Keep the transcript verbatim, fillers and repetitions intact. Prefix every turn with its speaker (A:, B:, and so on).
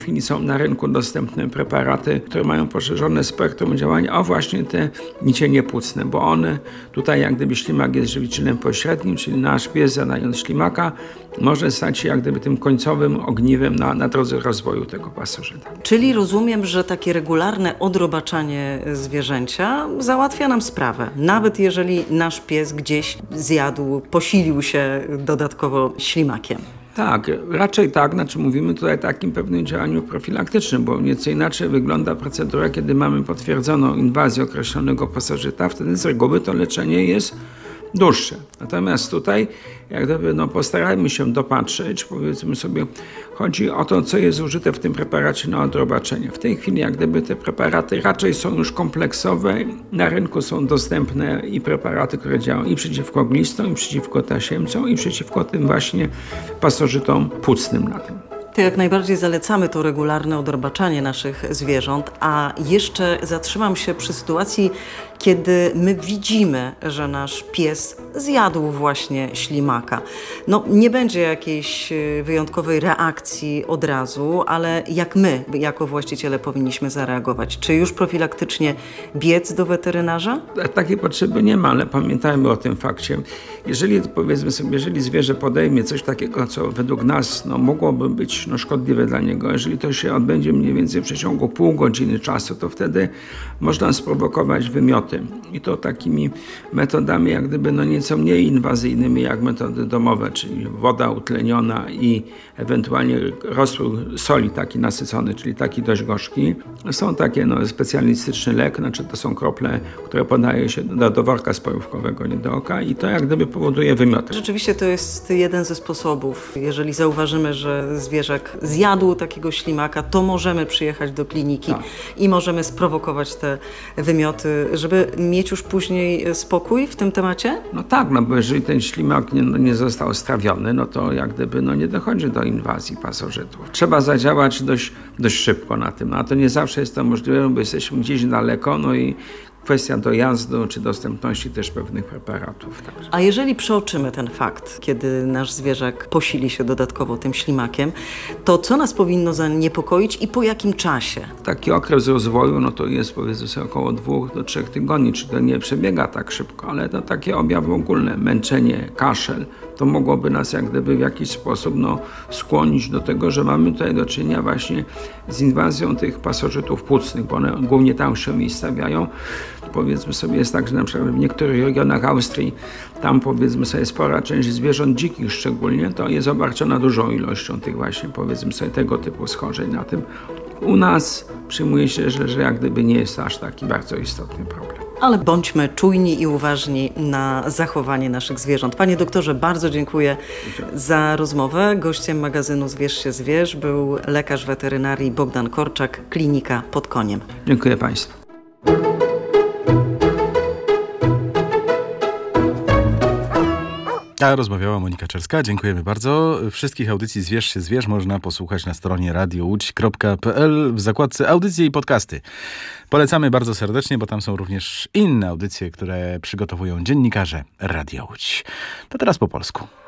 A: W chwili są na rynku dostępne preparaty, które mają poszerzone spektrum działania, a właśnie te nicienie płucne, bo one tutaj jak gdyby ślimak jest żywicielem pośrednim, czyli nasz pies zadając ślimaka może stać się jak gdyby tym końcowym ogniwem na, na drodze rozwoju tego pasożyta.
B: Czyli rozumiem, że takie regularne odrobaczanie zwierzęcia załatwia nam sprawę, nawet jeżeli nasz pies gdzieś zjadł, posilił się dodatkowo ślimakiem.
A: Tak, raczej tak, znaczy mówimy tutaj o takim pewnym działaniu profilaktycznym, bo nieco inaczej wygląda procedura, kiedy mamy potwierdzoną inwazję określonego pasożyta, wtedy z reguły to leczenie jest dłuższe. Natomiast tutaj jak gdyby no, postarajmy się dopatrzeć, powiedzmy sobie, chodzi o to, co jest użyte w tym preparacie na odrobaczenie. W tej chwili jak gdyby te preparaty raczej są już kompleksowe, na rynku są dostępne i preparaty, które działają i przeciwko glistom, i przeciwko tasiemcom, i przeciwko tym właśnie pasożytom płucnym na tym.
B: To jak najbardziej zalecamy to regularne odrobaczanie naszych zwierząt, a jeszcze zatrzymam się przy sytuacji, kiedy my widzimy, że nasz pies zjadł właśnie ślimaka. No nie będzie jakiejś wyjątkowej reakcji od razu, ale jak my jako właściciele powinniśmy zareagować? Czy już profilaktycznie biec do weterynarza?
A: Takiej potrzeby nie ma, ale pamiętajmy o tym fakcie. Jeżeli powiedzmy sobie, jeżeli zwierzę podejmie coś takiego, co według nas no, mogłoby być no, szkodliwe dla niego, jeżeli to się odbędzie mniej więcej w przeciągu pół godziny czasu, to wtedy można sprowokować wymioty. I to takimi metodami jak gdyby no nieco mniej inwazyjnymi jak metody domowe, czyli woda utleniona i ewentualnie roztwór soli taki nasycony, czyli taki dość gorzki. Są takie no, specjalistyczny lek, znaczy to są krople, które podaje się do, do worka spojówkowego, nie do oka i to jak gdyby powoduje wymioty.
B: Rzeczywiście to jest jeden ze sposobów. Jeżeli zauważymy, że zwierzak zjadł takiego ślimaka, to możemy przyjechać do kliniki tak. i możemy sprowokować te wymioty, żeby mieć już później spokój w tym temacie?
A: No tak, no bo jeżeli ten ślimak nie, no nie został strawiony, no to jak gdyby no nie dochodzi do inwazji pasożytów. Trzeba zadziałać dość, dość szybko na tym, no, a to nie zawsze jest to możliwe, bo jesteśmy gdzieś daleko, no i kwestia dojazdu czy dostępności też pewnych preparatów. Także.
B: A jeżeli przeoczymy ten fakt, kiedy nasz zwierzak posili się dodatkowo tym ślimakiem, to co nas powinno zaniepokoić i po jakim czasie?
A: Taki okres rozwoju, no to jest powiedzmy sobie około dwóch do trzech tygodni, czy to nie przebiega tak szybko, ale to takie objawy ogólne, męczenie, kaszel, to mogłoby nas jak gdyby w jakiś sposób no, skłonić do tego, że mamy tutaj do czynienia właśnie z inwazją tych pasożytów płucnych, bo one głównie tam się umiejscawiają. Powiedzmy sobie jest tak, że na przykład w niektórych regionach Austrii, tam powiedzmy sobie spora część zwierząt dzikich szczególnie, to jest obarczona dużą ilością tych właśnie powiedzmy sobie tego typu schorzeń na tym. U nas przyjmuje się, że, że jak gdyby nie jest to aż taki bardzo istotny problem.
B: Ale bądźmy czujni i uważni na zachowanie naszych zwierząt. Panie doktorze, bardzo dziękuję za rozmowę. Gościem magazynu Zwierz się zwierz był lekarz weterynarii Bogdan Korczak, klinika pod Koniem.
A: Dziękuję Państwu.
C: A rozmawiała Monika Czerska. Dziękujemy bardzo. Wszystkich audycji Zwierz się zwierz można posłuchać na stronie radio łódź kropka p l w zakładce audycje i podcasty. Polecamy bardzo serdecznie, bo tam są również inne audycje, które przygotowują dziennikarze Radia Łódź. To teraz po polsku.